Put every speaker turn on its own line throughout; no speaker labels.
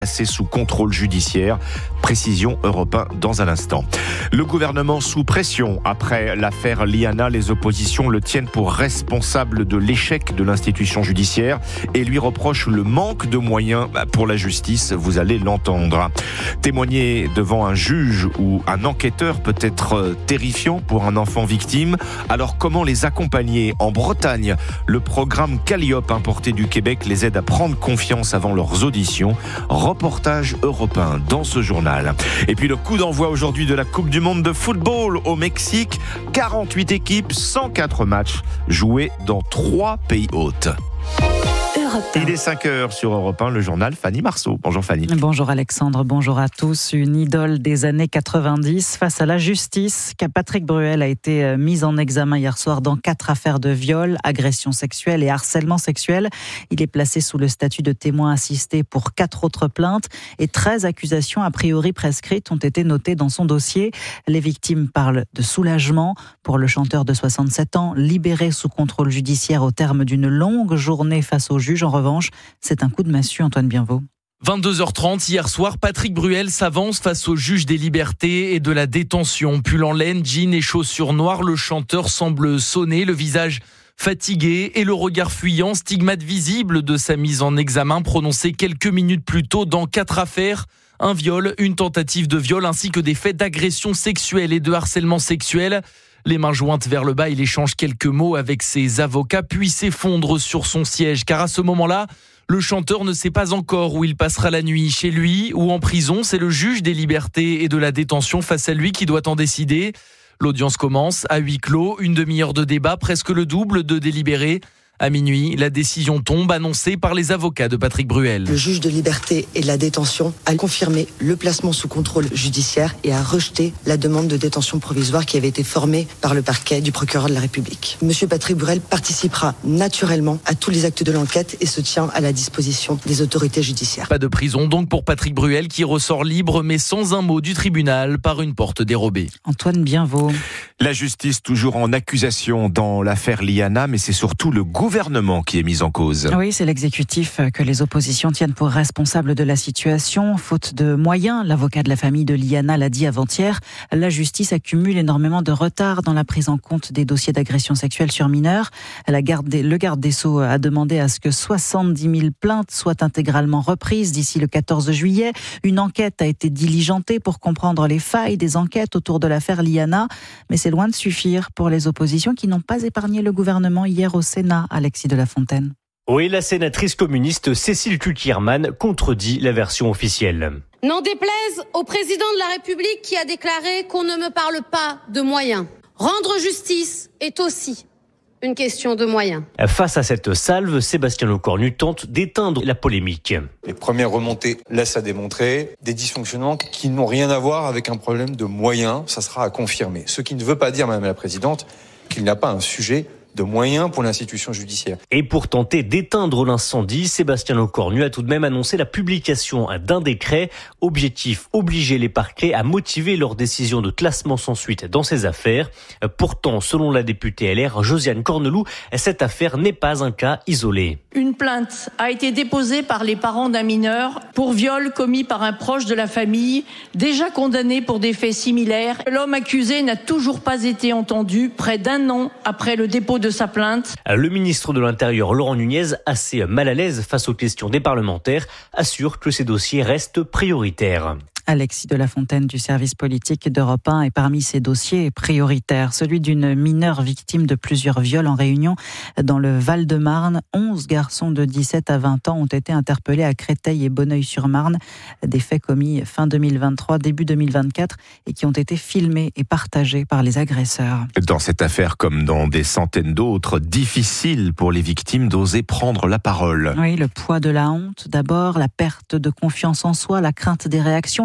placé sous contrôle judiciaire. Précision Europe 1 dans un instant. Le gouvernement sous pression après l'affaire Liana. Les oppositions le tiennent pour responsable de l'échec de l'institution judiciaire et lui reprochent le manque de moyens pour la justice. Vous allez l'entendre. Témoigner devant un juge ou un enquêteur peut être terrifiant pour un enfant victime. Alors comment les accompagner? En Bretagne, le programme Calliope importé du Québec les aide à prendre confiance avant leurs auditions. Reportage européen dans ce journal. Et puis le coup d'envoi aujourd'hui de la Coupe du Monde de football au Mexique. 48 équipes, 104 matchs joués dans 3 pays hôtes. Il est 5h sur Europe 1, le journal Fanny Marceau. Bonjour Fanny.
Bonjour Alexandre, bonjour à tous. Une idole des années 90 face à la justice. Patrick Bruel a été mis en examen hier soir dans 4 affaires de viol, agression sexuelle et harcèlement sexuel. Il est placé sous le statut de témoin assisté pour 4 autres plaintes et 13 accusations a priori prescrites ont été notées dans son dossier. Les victimes parlent de soulagement pour le chanteur de 67 ans, libéré sous contrôle judiciaire au terme d'une longue journée face au juge. En revanche, c'est un coup de massue, Antoine Bienvaux.
22h30, hier soir, Patrick Bruel s'avance face au juge des libertés et de la détention. Pull en laine, jean et chaussures noires, le chanteur semble sonner, le visage fatigué et le regard fuyant, stigmate visible de sa mise en examen prononcée quelques minutes plus tôt dans 4 affaires. Un viol, une tentative de viol ainsi que des faits d'agression sexuelle et de harcèlement sexuel. Les mains jointes vers le bas, il échange quelques mots avec ses avocats, puis s'effondre sur son siège. Car à ce moment-là, le chanteur ne sait pas encore où il passera la nuit, chez lui ou en prison. C'est le juge des libertés et de la détention face à lui qui doit en décider. L'audience commence à huis clos, une demi-heure de débat, presque le double de délibérés. À minuit, la décision tombe, annoncée par les avocats de Patrick Bruel.
Le juge de liberté et de la détention a confirmé le placement sous contrôle judiciaire et a rejeté la demande de détention provisoire qui avait été formée par le parquet du procureur de la République. Monsieur Patrick Bruel participera naturellement à tous les actes de l'enquête et se tient à la disposition des autorités judiciaires.
Pas de prison donc pour Patrick Bruel qui ressort libre mais sans un mot du tribunal par une porte dérobée.
Antoine Bienvaux.
La justice toujours en accusation dans l'affaire Liana, mais c'est surtout le gouvernement qui est mis en cause.
Oui, c'est l'exécutif que les oppositions tiennent pour responsable de la situation. Faute de moyens, l'avocat de la famille de Liana l'a dit avant-hier, la justice accumule énormément de retard dans la prise en compte des dossiers d'agression sexuelle sur mineurs. Le garde des Sceaux a demandé à ce que 70 000 plaintes soient intégralement reprises d'ici le 14 juillet. Une enquête a été diligentée pour comprendre les failles des enquêtes autour de l'affaire Liana, mais c'est loin de suffire pour les oppositions qui n'ont pas épargné le gouvernement hier au Sénat. Alexis de la Fontaine.
Oui, la sénatrice communiste Cécile Cukierman contredit la version officielle.
N'en déplaise au président de la République qui a déclaré qu'on ne me parle pas de moyens. Rendre justice est aussi une question de moyens.
Face à cette salve, Sébastien Lecornu tente d'éteindre la polémique.
Les premières remontées laissent à démontrer des dysfonctionnements qui n'ont rien à voir avec un problème de moyens. Ça sera à confirmer. Ce qui ne veut pas dire, Madame la Présidente, qu'il n'y a pas un sujet de moyens pour l'institution judiciaire.
Et pour tenter d'éteindre l'incendie, Sébastien Lecornu a tout de même annoncé la publication d'un décret. Objectif, obliger les parquets à motiver leur décision de classement sans suite dans ces affaires. Pourtant, selon la députée LR, Josiane Corneloup, cette affaire n'est pas un cas isolé.
Une plainte a été déposée par les parents d'un mineur pour viol commis par un proche de la famille, déjà condamné pour des faits similaires. L'homme accusé n'a toujours pas été entendu près d'1 an après le dépôt de sa plainte.
Le ministre de l'Intérieur, Laurent Nunez, assez mal à l'aise face aux questions des parlementaires, assure que ces dossiers restent prioritaires.
Alexis de la Fontaine du service politique d'Europe 1 est parmi ces dossiers prioritaires. Celui d'une mineure victime de plusieurs viols en Réunion dans le Val-de-Marne. 11 garçons de 17 à 20 ans ont été interpellés à Créteil et Bonneuil-sur-Marne. Des faits commis fin 2023, début 2024 et qui ont été filmés et partagés par les agresseurs.
Dans cette affaire, comme dans des centaines d'autres, difficile pour les victimes d'oser prendre la parole.
Oui, le poids de la honte d'abord, la perte de confiance en soi, la crainte des réactions,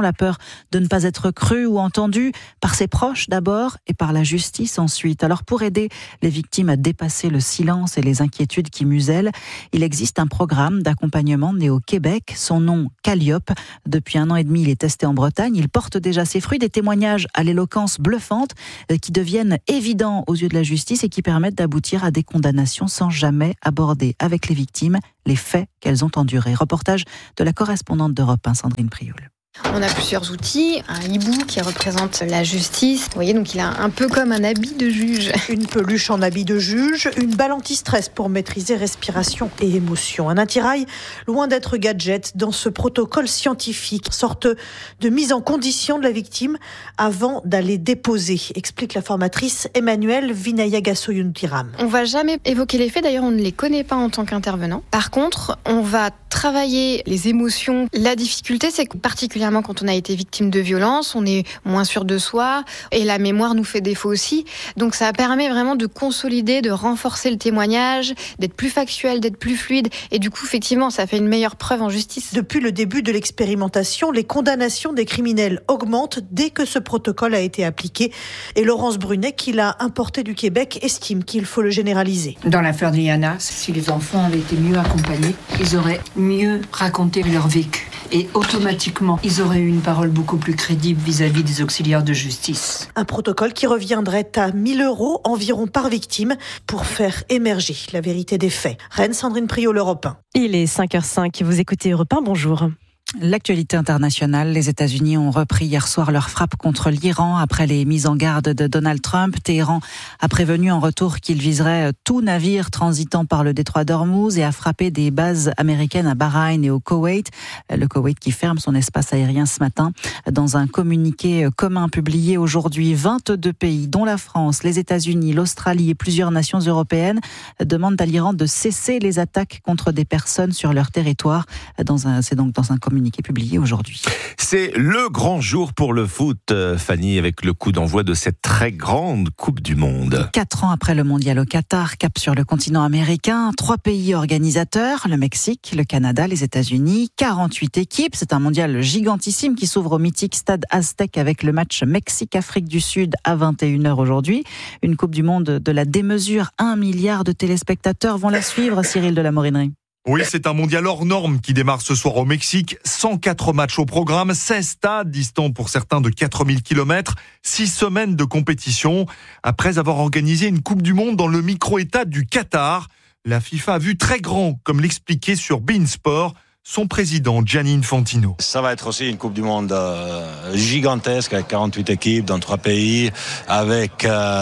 la peur de ne pas être cru ou entendu par ses proches d'abord et par la justice ensuite. Alors pour aider les victimes à dépasser le silence et les inquiétudes qui musellent, il existe un programme d'accompagnement né au Québec, son nom Calliope. Depuis 1 an et demi, il est testé en Bretagne. Il porte déjà ses fruits, des témoignages à l'éloquence bluffante qui deviennent évidents aux yeux de la justice et qui permettent d'aboutir à des condamnations sans jamais aborder avec les victimes les faits qu'elles ont endurés. Reportage de la correspondante d'Europe 1, Sandrine Prioul.
On a plusieurs outils, un hibou qui représente la justice. Vous voyez, donc il a un peu comme un habit de juge.
Une peluche en habit de juge, une balle anti-stress pour maîtriser respiration et émotion. Un attirail loin d'être gadget dans ce protocole scientifique, sorte de mise en condition de la victime avant d'aller déposer, explique la formatrice Emmanuelle Vinayagasoyuntiram.
On va jamais évoquer les faits, d'ailleurs on ne les connaît pas en tant qu'intervenant. Par contre, on va travailler les émotions. La difficulté, c'est que particulièrement quand on a été victime de violence, on est moins sûr de soi et la mémoire nous fait défaut aussi. Donc ça permet vraiment de consolider, de renforcer le témoignage, d'être plus factuel, d'être plus fluide et du coup effectivement ça fait une meilleure preuve en justice.
Depuis le début de l'expérimentation, les condamnations des criminels augmentent dès que ce protocole a été appliqué et Laurence Brunet, qui l'a importé du Québec, estime qu'il faut le généraliser.
Dans l'affaire de Liana, si les enfants avaient été mieux accompagnés, ils auraient mieux raconté leur vécu et automatiquement ils auraient eu une parole beaucoup plus crédible vis-à-vis des auxiliaires de justice.
Un protocole qui reviendrait à 1 000 € environ par victime pour faire émerger la vérité des faits. Rennes, Sandrine Prioul, Europe 1.
Il est 5h05, vous écoutez Europe 1, bonjour.
L'actualité internationale, les États-Unis ont repris hier soir leur frappe contre l'Iran après les mises en garde de Donald Trump. Téhéran a prévenu en retour qu'il viserait tout navire transitant par le détroit d'Ormuz et a frappé des bases américaines à Bahreïn et au Koweït. Le Koweït qui ferme son espace aérien ce matin. Dans un communiqué commun publié aujourd'hui, 22 pays, dont la France, les États-Unis, l'Australie et plusieurs nations européennes, demandent à l'Iran de cesser les attaques contre des personnes sur leur territoire. C'est donc dans un communiqué publié aujourd'hui.
C'est le grand jour pour le foot, Fanny, avec le coup d'envoi de cette très grande Coupe du Monde.
4 ans après le mondial au Qatar, cap sur le continent américain, 3 pays organisateurs, le Mexique, le Canada, les États-Unis, 48 équipes. C'est un mondial gigantissime qui s'ouvre au mythique stade Aztec avec le match Mexique-Afrique du Sud à 21h aujourd'hui. Une Coupe du Monde de la démesure, 1 milliard de téléspectateurs vont la suivre, Cyril de la Morinerie.
Oui, c'est un mondial hors norme qui démarre ce soir au Mexique. 104 matchs au programme, 16 stades distants pour certains de 4000 km, 6 semaines de compétition. Après avoir organisé une Coupe du Monde dans le micro-État du Qatar, la FIFA a vu très grand, comme l'expliquait sur beIN Sport son président Gianni Infantino.
Ça va être aussi une Coupe du Monde gigantesque avec 48 équipes dans 3 pays, avec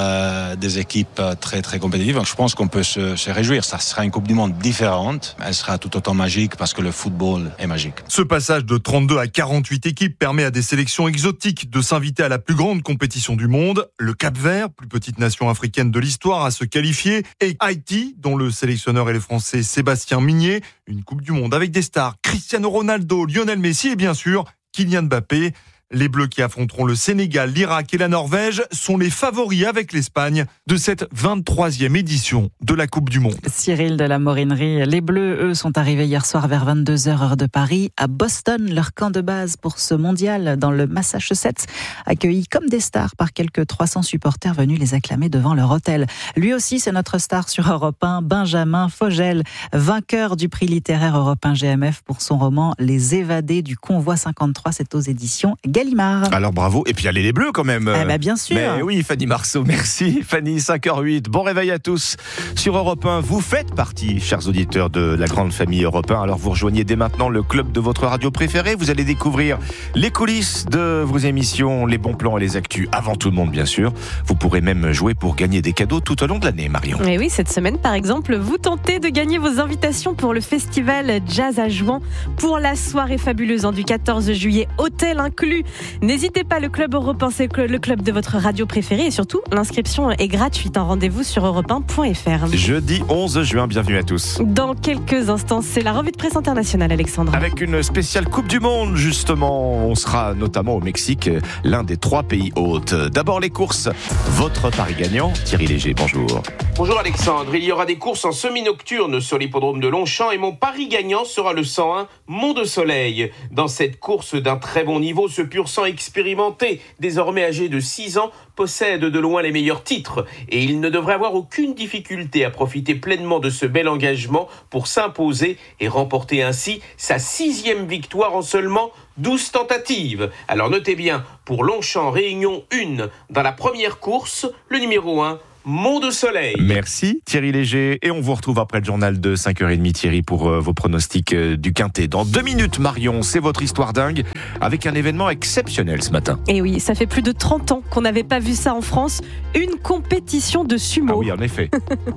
des équipes très très compétitives. Donc je pense qu'on peut se réjouir. Ça sera une Coupe du Monde différente. Elle sera tout autant magique parce que le football est magique.
Ce passage de 32 à 48 équipes permet à des sélections exotiques de s'inviter à la plus grande compétition du monde. Le Cap-Vert, plus petite nation africaine de l'histoire, à se qualifier. Et Haïti, dont le sélectionneur est le Français Sébastien Migné. Une Coupe du Monde avec des stars Cristiano Ronaldo, Lionel Messi et bien sûr Kylian Mbappé. Les Bleus qui affronteront le Sénégal, l'Irak et la Norvège sont les favoris avec l'Espagne de cette 23e édition de la Coupe du Monde.
Cyril de la Morinerie, les Bleus, eux, sont arrivés hier soir vers 22h heure de Paris à Boston, leur camp de base pour ce mondial dans le Massachusetts, accueillis comme des stars par quelques 300 supporters venus les acclamer devant leur hôtel. Lui aussi, c'est notre star sur Europe 1, Benjamin Fogel, vainqueur du prix littéraire Europe 1 GMF pour son roman Les Évadés du Convoi 53, c'est aux éditions Gallimard.
Alors bravo, et puis allez les Bleus quand même.
Bien sûr.
Mais oui, Fanny Marceau, merci Fanny, 5h08, bon réveil à tous sur Europe 1. Vous faites partie, chers auditeurs, de la grande famille Europe 1, alors vous rejoignez dès maintenant le club de votre radio préférée. Vous allez découvrir les coulisses de vos émissions, les bons plans et les actus avant tout le monde bien sûr. Vous pourrez même jouer pour gagner des cadeaux tout au long de l'année, Marion.
Et oui, cette semaine par exemple, vous tentez de gagner vos invitations pour le festival Jazz à Jouan pour la soirée fabuleuse du 14 juillet, hôtel inclus. N'hésitez pas, le Club Europe 1, c'est le club de votre radio préférée et surtout, l'inscription est gratuite. Rendez-vous sur europe1.fr.
Jeudi 11 juin, bienvenue à tous.
Dans quelques instants, c'est la revue de presse internationale, Alexandra.
Avec une spéciale Coupe du Monde, justement. On sera notamment au Mexique, l'un des 3 pays hôtes. D'abord les courses. Votre pari gagnant, Thierry Léger, bonjour.
Bonjour Alexandre, il y aura des courses en semi-nocturne sur l'hippodrome de Longchamp et mon pari gagnant sera le 101 Mont de Soleil. Dans cette course d'un très bon niveau, ce pur sang expérimenté, désormais âgé de 6 ans, possède de loin les meilleurs titres et il ne devrait avoir aucune difficulté à profiter pleinement de ce bel engagement pour s'imposer et remporter ainsi sa 6e victoire en seulement 12 tentatives. Alors notez bien, pour Longchamp Réunion 1, dans la première course, le numéro 1, Mont de Soleil.
Merci Thierry Léger. Et on vous retrouve après le journal de 5h30 Thierry pour vos pronostics du Quintet. Dans 2 minutes Marion, c'est votre histoire dingue avec un événement exceptionnel ce matin.
Et oui, ça fait plus de 30 ans qu'on n'avait pas vu ça en France. Une compétition de sumo.
Ah oui, en effet.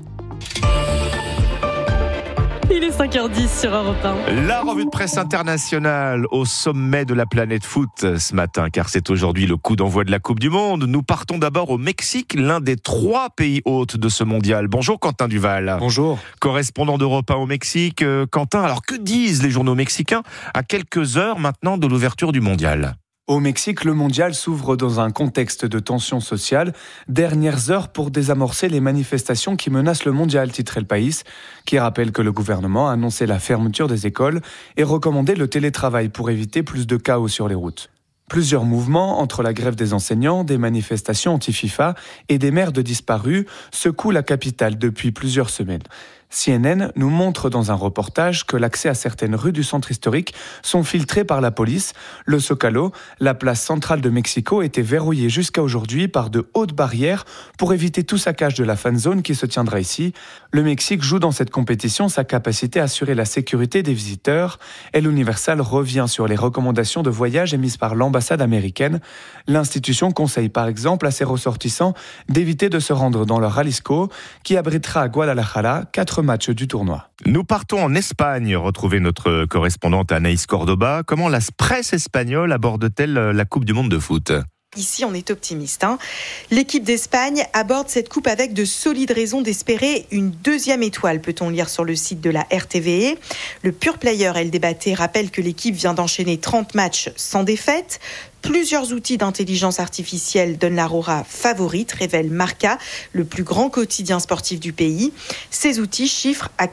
Il est 5h10 sur Europe 1.
La revue de presse internationale au sommet de la planète foot ce matin, car c'est aujourd'hui le coup d'envoi de la Coupe du Monde. Nous partons d'abord au Mexique, l'un des 3 pays hôtes de ce mondial. Bonjour Quentin Duval.
Bonjour.
Correspondant d'Europe 1 au Mexique. Quentin, alors que disent les journaux mexicains à quelques heures maintenant de l'ouverture du mondial ?
Au Mexique, le mondial s'ouvre dans un contexte de tension sociale. Dernières heures pour désamorcer les manifestations qui menacent le mondial, titre El País, qui rappelle que le gouvernement a annoncé la fermeture des écoles et recommandé le télétravail pour éviter plus de chaos sur les routes. Plusieurs mouvements, entre la grève des enseignants, des manifestations anti-FIFA et des maires de disparus, secouent la capitale depuis plusieurs semaines. CNN nous montre dans un reportage que l'accès à certaines rues du centre historique sont filtrés par la police. Le Zócalo, la place centrale de Mexico, était verrouillée jusqu'à aujourd'hui par de hautes barrières pour éviter tout saccage de la fan zone qui se tiendra ici. Le Mexique joue dans cette compétition sa capacité à assurer la sécurité des visiteurs. El Universal revient sur les recommandations de voyage émises par l'ambassade américaine. L'institution conseille par exemple à ses ressortissants d'éviter de se rendre dans le Jalisco, qui abritera à Guadalajara 4 matchs du tournoi.
Nous partons en Espagne, retrouver notre correspondante Anaïs Cordoba. Comment la presse espagnole aborde-t-elle la Coupe du Monde de foot ?
Ici, on est optimiste. L'équipe d'Espagne aborde cette coupe avec de solides raisons d'espérer une 2e étoile, peut-on lire sur le site de la RTVE. Le pure player El Debate rappelle que l'équipe vient d'enchaîner 30 matchs sans défaite. Plusieurs outils d'intelligence artificielle donnent l'aurora favorite, révèle Marca, le plus grand quotidien sportif du pays. Ces outils chiffrent à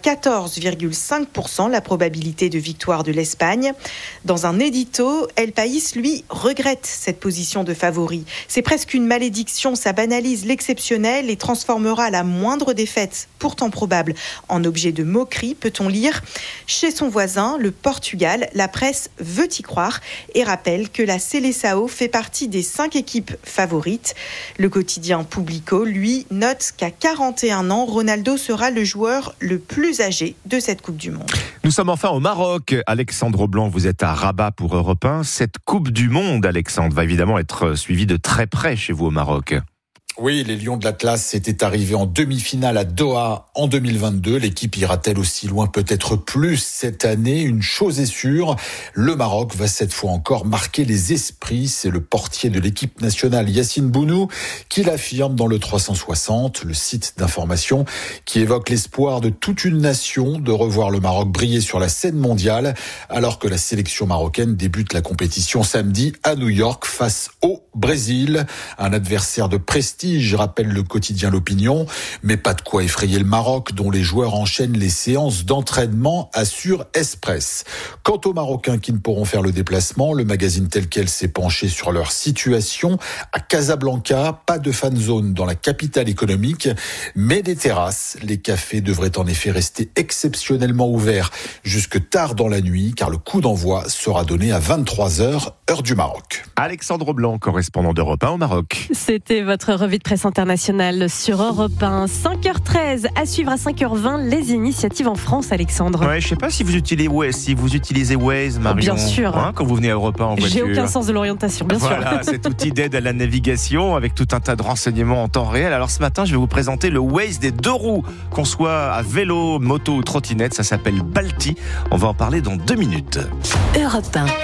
14,5% la probabilité de victoire de l'Espagne. Dans un édito, El País, lui, regrette cette position de favori. C'est presque une malédiction, ça banalise l'exceptionnel et transformera la moindre défaite, pourtant probable, en objet de moquerie, peut-on lire. Chez son voisin, le Portugal, la presse veut y croire et rappelle que la Seleção fait partie des 5 équipes favorites. Le quotidien Público, lui, note qu'à 41 ans, Ronaldo sera le joueur le plus âgé de cette Coupe du Monde.
Nous sommes enfin au Maroc. Alexandre Blanc, vous êtes à Rabat pour Europe 1. Cette Coupe du Monde, Alexandre, va évidemment être suivie de très près chez vous au Maroc.
Oui, les Lions de l'Atlas étaient arrivés en demi-finale à Doha en 2022. L'équipe ira-t-elle aussi loin, peut-être plus cette année? Une chose est sûre, le Maroc va cette fois encore marquer les esprits. C'est le portier de l'équipe nationale, Yassine Bounou, qui l'affirme dans le 360, le site d'information qui évoque l'espoir de toute une nation de revoir le Maroc briller sur la scène mondiale, alors que la sélection marocaine débute la compétition samedi à New York face au Brésil, un adversaire de prestige, rappelle le quotidien L'Opinion, mais pas de quoi effrayer le Maroc, dont les joueurs enchaînent les séances d'entraînement, assure Express. Quant aux Marocains qui ne pourront faire le déplacement, le magazine Tel Quel s'est penché sur leur situation. À Casablanca, pas de fan zone dans la capitale économique, mais des terrasses. Les cafés devraient en effet rester exceptionnellement ouverts jusque tard dans la nuit, car le coup d'envoi sera donné à 23h, heure du Maroc.
Alexandre Blanc, correspondant d'Europe 1 au Maroc.
C'était votre revue de presse internationale sur Europe 1. 5h13, à suivre à 5h20 les initiatives en France, Alexandre.
Ouais, je sais pas si vous utilisez Waze, Marion.
Bien sûr.
Quand vous venez à Europe 1 en voiture.
J'ai aucun sens de l'orientation, bien sûr.
Voilà, cet outil d'aide à la navigation avec tout un tas de renseignements en temps réel. Alors ce matin, je vais vous présenter le Waze des 2 roues, qu'on soit à vélo, moto ou trottinette. Ça s'appelle Balti. On va en parler dans 2 minutes.
Europe 1.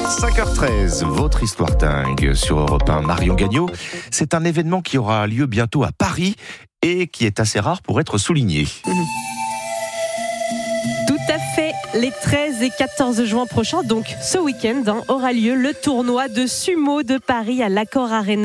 5h13, votre histoire dingue sur Europe 1. Marion Gagnon, c'est un événement qui aura lieu bientôt à Paris et qui est assez rare pour être souligné.
Tout à fait, les 13 et 14 juin prochains, donc ce week-end, aura lieu le tournoi de sumo de Paris à l'Accor Arena.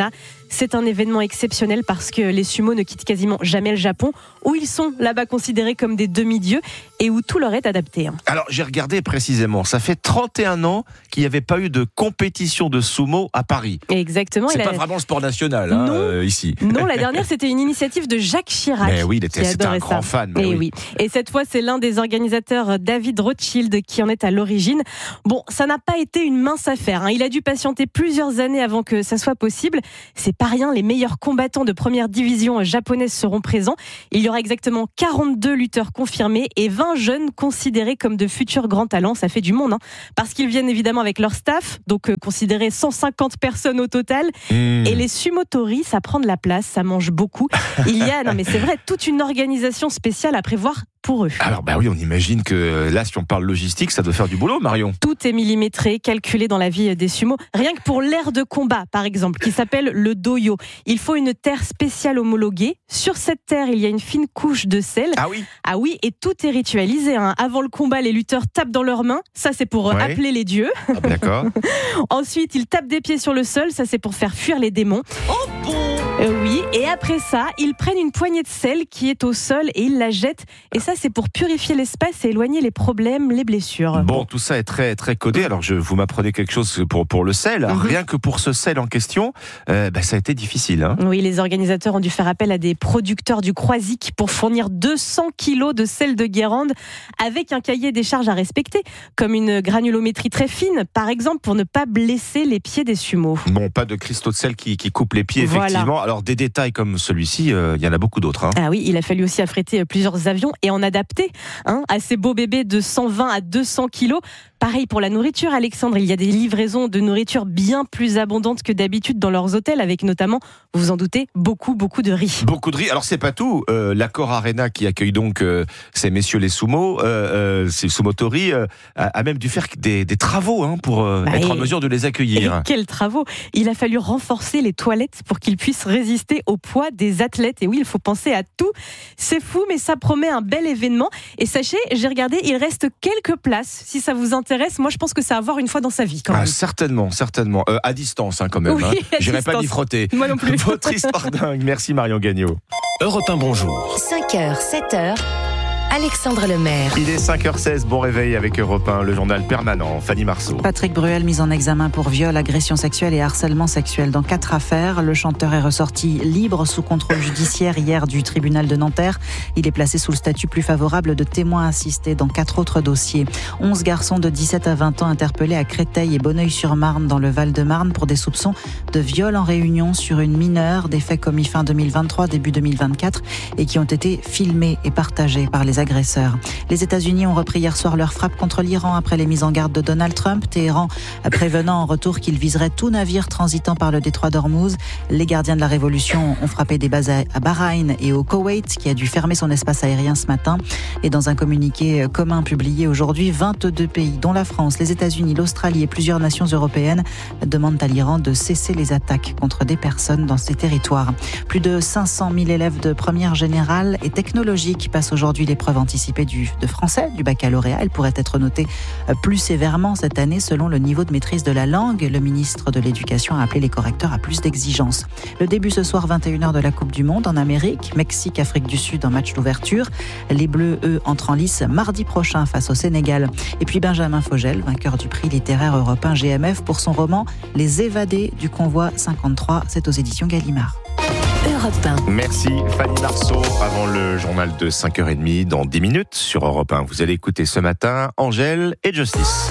c'est un événement exceptionnel parce que les sumo ne quittent quasiment jamais le Japon, où ils sont là-bas considérés comme des demi-dieux et où tout leur est adapté.
Alors, j'ai regardé précisément, ça fait 31 ans qu'il n'y avait pas eu de compétition de sumo à Paris.
Exactement.
C'est pas vraiment le sport national ici.
Non, la dernière, c'était une initiative de Jacques Chirac.
Mais oui, c'était un grand fan. Mais
oui. Et cette fois, c'est l'un des organisateurs, David Rothschild, qui en est à l'origine. Bon, ça n'a pas été une mince affaire. Il a dû patienter plusieurs années avant que ça soit possible. C'est pas rien, les meilleurs combattants de première division japonaise seront présents. Il y aura exactement 42 lutteurs confirmés et 20 jeunes considérés comme de futurs grands talents. Ça fait du monde, parce qu'ils viennent évidemment avec leur staff, donc considérés 150 personnes au total. Et les sumotori, ça prend de la place, ça mange beaucoup. Il y a, non mais c'est vrai, toute une organisation spéciale à prévoir pour eux.
Alors oui, on imagine que là, si on parle logistique, ça doit faire du boulot, Marion.
Tout est millimétré, calculé dans la vie des sumo. Rien que pour l'aire de combat, par exemple, qui s'appelle le doyo. Il faut une terre spéciale homologuée. Sur cette terre, il y a une fine couche de sel. Ah oui, et tout est ritualisé. Avant le combat, les lutteurs tapent dans leurs mains. Ça, c'est pour appeler les dieux.
D'accord.
Ensuite, ils tapent des pieds sur le sol. Ça, c'est pour faire fuir les démons. Oh bon. Oui, et après ça, ils prennent une poignée de sel qui est au sol et ils la jettent. Et ça, c'est pour purifier l'espace et éloigner les problèmes, les blessures.
Bon, tout ça est très, très codé. Alors, vous m'apprenez quelque chose pour le sel. Alors, rien que pour ce sel en question, ça a été difficile.
Oui, les organisateurs ont dû faire appel à des producteurs du Croisic pour fournir 200 kilos de sel de Guérande avec un cahier des charges à respecter, comme une granulométrie très fine, par exemple, pour ne pas blesser les pieds des sumos.
Bon, pas de cristaux de sel qui coupent les pieds, effectivement. Voilà. Alors, des détails comme celui-ci, il y en a beaucoup d'autres.
Ah oui, il a fallu aussi affréter plusieurs avions et en adapter à ces beaux bébés de 120 à 200 kilos. Pareil pour la nourriture, Alexandre, il y a des livraisons de nourriture bien plus abondantes que d'habitude dans leurs hôtels, avec notamment, vous vous en doutez, beaucoup de riz.
Beaucoup de riz. Alors c'est pas tout. L'Accor Arena qui accueille donc ces messieurs les sumo, ces sumotori, a même dû faire des travaux pour être en mesure de les accueillir.
Et quels travaux! Il a fallu renforcer les toilettes pour qu'ils puissent résister au poids des athlètes. Et oui, il faut penser à tout. C'est fou, mais ça promet un bel événement. Et sachez, j'ai regardé, il reste quelques places. Si ça vous intéresse, moi je pense que c'est à voir une fois dans sa vie quand même.
Certainement. À distance quand même.
Oui,
j'irai pas m'y frotter.
Moi non plus.
Votre histoire dingue. Merci Marion Gagnon.
Europe 1, bonjour.
5h, 7h. Alexandre Lemaire.
Il est 5h16, bon réveil avec Europe 1, le journal permanent. Fanny Marceau.
Patrick Bruel mis en examen pour viol, agression sexuelle et harcèlement sexuel dans 4 affaires. Le chanteur est ressorti libre sous contrôle judiciaire hier du tribunal de Nanterre. Il est placé sous le statut plus favorable de témoin assisté dans 4 autres dossiers. 11 garçons de 17 à 20 ans interpellés à Créteil et Bonneuil-sur-Marne dans le Val-de-Marne pour des soupçons de viol en réunion sur une mineure, des faits commis fin 2023, début 2024 et qui ont été filmés et partagés par les agresseurs. Les États-Unis ont repris hier soir leur frappe contre l'Iran après les mises en garde de Donald Trump. Téhéran prévenant en retour qu'il viserait tout navire transitant par le détroit d'Ormuz. Les gardiens de la révolution ont frappé des bases à Bahreïn et au Koweït qui a dû fermer son espace aérien ce matin. Et dans un communiqué commun publié aujourd'hui, 22 pays dont la France, les États-Unis, l'Australie et plusieurs nations européennes demandent à l'Iran de cesser les attaques contre des personnes dans ces territoires. Plus de 500 000 élèves de première générale et technologique passent aujourd'hui l'épreuve anticipée de français du baccalauréat. Elle pourrait être notée plus sévèrement cette année selon le niveau de maîtrise de la langue. Le ministre de l'Éducation a appelé les correcteurs à plus d'exigences. Le début ce soir 21h de la Coupe du Monde en Amérique, Mexique, Afrique du Sud en match d'ouverture. Les Bleus, eux, entrent en lice mardi prochain face au Sénégal. Et puis Benjamin Fogel, vainqueur du prix littéraire européen GMF pour son roman Les Évadés du convoi 53. C'est aux éditions Gallimard.
Europe 1.
Merci Fanny Marceau. Avant le journal de 5h30, dans 10 minutes sur Europe 1, vous allez écouter ce matin Angèle et Justice.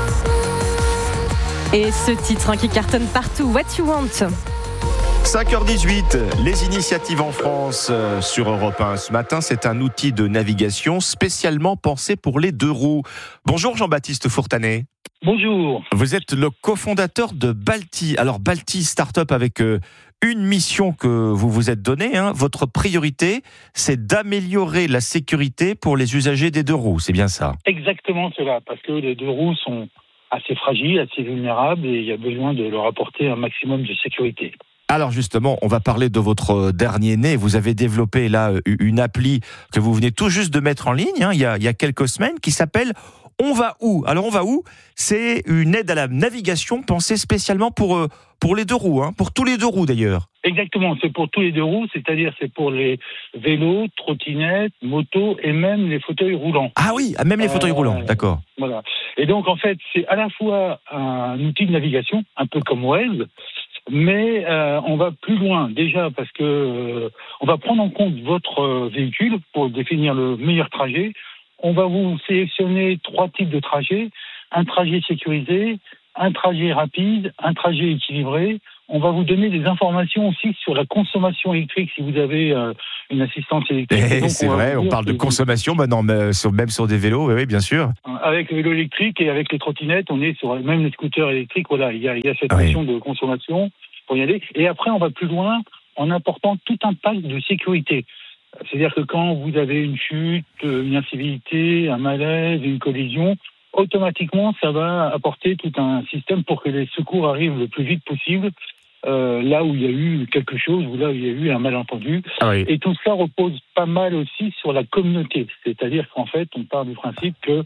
Et ce titre qui cartonne partout, What You Want.
5h18, les initiatives en France sur Europe 1. Ce matin, c'est un outil de navigation spécialement pensé pour les 2 roues. Bonjour Jean-Baptiste Fourtanet.
Bonjour.
Vous êtes le cofondateur de Balti. Alors Balti, start-up avec une mission que vous vous êtes donnée. Votre priorité, c'est d'améliorer la sécurité pour les usagers des 2 roues. C'est bien ça?
Exactement cela, parce que les 2 roues sont assez fragiles, assez vulnérables et il y a besoin de leur apporter un maximum de sécurité.
Alors justement, on va parler de votre dernier né. Vous avez développé là une appli que vous venez tout juste de mettre en ligne il y a quelques semaines qui s'appelle On va où ? Alors on va où ? C'est une aide à la navigation pensée spécialement pour les deux roues, pour tous les deux roues d'ailleurs.
Exactement, c'est pour tous les deux roues, c'est-à-dire c'est pour les vélos, trottinettes, motos et même les fauteuils roulants.
Ah oui, même les fauteuils roulants, d'accord.
Voilà. Et donc en fait, c'est à la fois un outil de navigation, un peu comme Waze, mais on va plus loin déjà parce que on va prendre en compte votre véhicule pour définir le meilleur trajet. On va vous sélectionner 3 types de trajets, un trajet sécurisé, un trajet rapide, un trajet équilibré. On va vous donner des informations aussi sur la consommation électrique si vous avez une assistance électrique.
Donc, c'est vrai, on parle de consommation maintenant, même sur des vélos, oui, bien sûr.
Avec le vélo électrique et avec les trottinettes, on est sur même les scooters électriques. Voilà, il y a cette notion de consommation pour y aller. Et après, on va plus loin en apportant tout un pack de sécurité. C'est-à-dire que quand vous avez une chute, une incivilité, un malaise, une collision, automatiquement, ça va apporter tout un système pour que les secours arrivent le plus vite possible, là où il y a eu quelque chose, ou là où il y a eu un malentendu. Et tout ça repose pas mal aussi sur la communauté. C'est-à-dire qu'en fait, on part du principe que,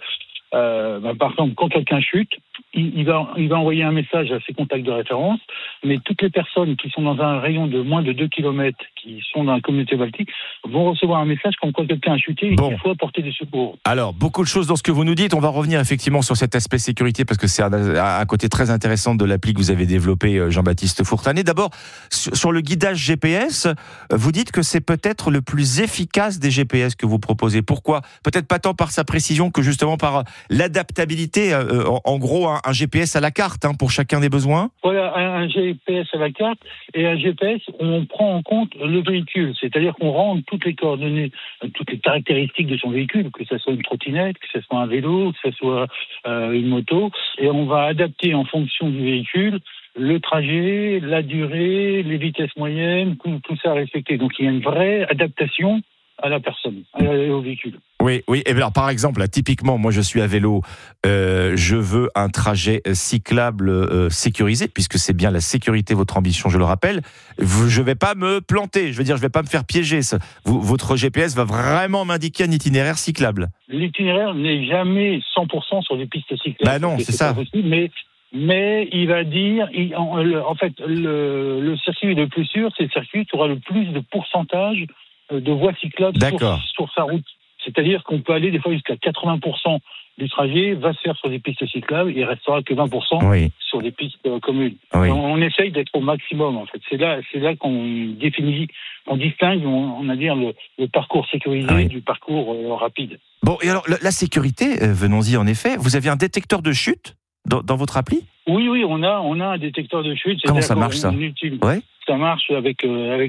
par exemple, quand quelqu'un chute, il va envoyer un message à ses contacts de référence, mais toutes les personnes qui sont dans un rayon de moins de 2 km, qui sont dans la communauté baltique, vont recevoir un message comme quoi quelqu'un a chuté et qu'il faut apporter des secours.
Alors, beaucoup de choses dans ce que vous nous dites. On va revenir effectivement sur cet aspect sécurité parce que c'est un côté très intéressant de l'appli que vous avez développé, Jean-Baptiste Fourtanet. D'abord, sur le guidage GPS, vous dites que c'est peut-être le plus efficace des GPS que vous proposez. Pourquoi ? Peut-être pas tant par sa précision que justement par l'adaptabilité, en gros, un GPS à la carte pour chacun des besoins.
Voilà, un GPS à la carte et un GPS où on prend en compte le véhicule, c'est-à-dire qu'on rentre toutes les coordonnées, toutes les caractéristiques de son véhicule, que ce soit une trottinette, que ce soit un vélo, que ce soit une moto, et on va adapter en fonction du véhicule le trajet, la durée, les vitesses moyennes, tout ça à respecter. Donc il y a une vraie adaptation à la personne, au véhicule.
Oui. Et alors, par exemple, là, typiquement, moi, je suis à vélo. Je veux un trajet cyclable sécurisé, puisque c'est bien la sécurité votre ambition, je le rappelle. Je vais pas me planter. Je veux dire, je vais pas me faire piéger. Votre GPS va vraiment m'indiquer un itinéraire cyclable.
L'itinéraire n'est jamais 100% sur des pistes cyclables.
Bah non, c'est ça.
Possible, mais il va dire, en fait, le circuit le plus sûr, c'est le circuit qui aura le plus de pourcentage de voies cyclables sur sa route. C'est-à-dire qu'on peut aller des fois jusqu'à 80% du trajet va se faire sur des pistes cyclables et il restera que 20% sur des pistes communes. On essaye d'être au maximum, en fait. C'est là qu'on définit, on distingue, on va dire, le parcours sécurisé du parcours rapide.
Bon, et alors, la sécurité, venons-y en effet, vous avez un détecteur de chute dans votre appli ?
Oui, on a un détecteur de chute.
Comment ça marche, ça ?
Ça marche avec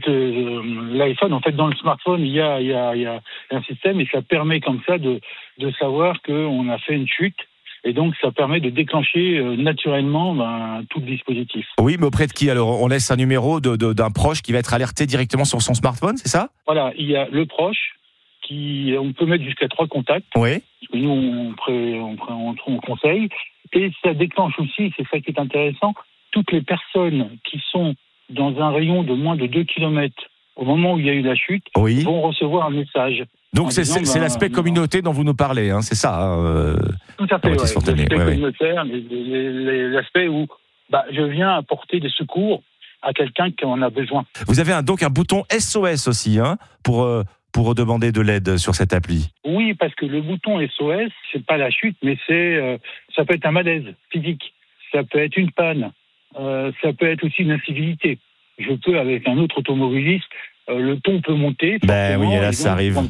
l'iPhone. En fait, dans le smartphone, il y a un système et ça permet comme ça de savoir qu'on a fait une chute. Et donc, ça permet de déclencher naturellement tout le dispositif.
Oui, mais auprès de qui ? Alors, on laisse un numéro d'un proche qui va être alerté directement sur son smartphone, c'est ça ?
Voilà, il y a le proche on peut mettre jusqu'à 3 contacts.
Oui.
Parce que nous, on conseille. Et ça déclenche aussi, c'est ça qui est intéressant, toutes les personnes qui sont dans un rayon de moins de 2 km au moment où il y a eu la chute vont recevoir un message.
Donc c'est l'aspect communauté dont vous nous parlez, c'est ça
Tout à fait, l'aspect communautaire, l'aspect où je viens apporter des secours à quelqu'un qui en a besoin.
Vous avez donc un bouton SOS aussi pour demander de l'aide sur cette appli.
Oui, parce que le bouton SOS, c'est pas la chute, mais ça peut être un malaise physique, ça peut être une panne, ça peut être aussi une incivilité. Je peux, avec un autre automobiliste, le ton peut monter.
Oui, là, ça arrive.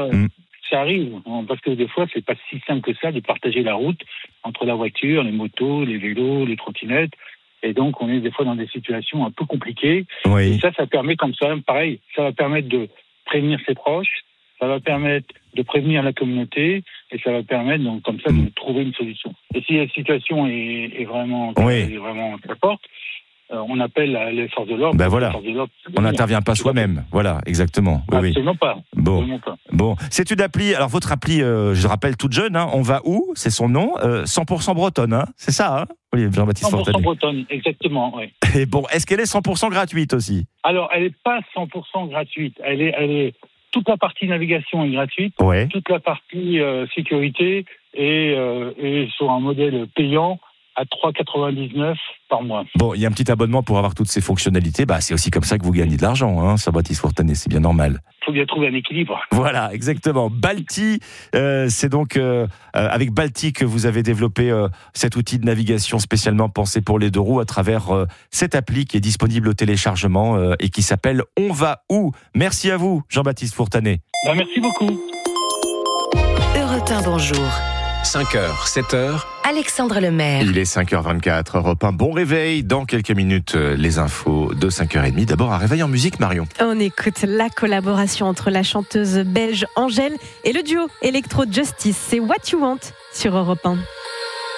Ça arrive, parce que des fois, c'est pas si simple que ça de partager la route entre la voiture, les motos, les vélos, les trottinettes. Et donc, on est des fois dans des situations un peu compliquées. Et ça permet comme ça, pareil, ça va permettre de prévenir ses proches, ça va permettre de prévenir la communauté et ça va permettre donc comme ça de trouver une solution. Et si la situation est vraiment très forte, on appelle les forces de l'ordre.
On n'intervient pas soi-même. Voilà, exactement.
Absolument pas.
Bon, c'est une appli. Alors votre appli, je le rappelle, toute jeune. On va où ? C'est son nom. 100% bretonne. C'est ça, Oui, Jean-Baptiste Fourtanet.
100% bretonne, exactement. Oui.
Et bon, est-ce qu'elle est 100% gratuite aussi ?
Alors, elle n'est pas 100% gratuite. Elle est toute la partie navigation est gratuite. Toute la partie sécurité et sur un modèle payant à 3,99 par mois.
Bon, il y a un petit abonnement pour avoir toutes ces fonctionnalités. C'est aussi comme ça que vous gagnez de l'argent, Jean-Baptiste Fourtanet, c'est bien normal.
Il faut bien trouver un équilibre.
Voilà, exactement. Balti, c'est donc avec Balti que vous avez développé cet outil de navigation spécialement pensé pour les deux roues à travers cette appli qui est disponible au téléchargement et qui s'appelle On va où ? Merci à vous, Jean-Baptiste Fourtanet.
Merci beaucoup.
Europe 1, bonjour.
5h, 7h.
Alexandre Lemaire.
Il est 5h24, Europe 1. Bon réveil. Dans quelques minutes, les infos de 5h30. D'abord, un réveil en musique, Marion.
On écoute la collaboration entre la chanteuse belge Angèle et le duo Electro Justice. C'est What You Want sur Europe 1.